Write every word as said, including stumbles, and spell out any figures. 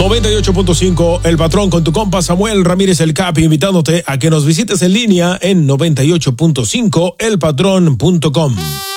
noventa y ocho punto cinco El Patrón con tu compa Samuel Ramírez el Capi, invitándote a que nos visites en línea en noventa y ocho punto cinco el patrón punto com.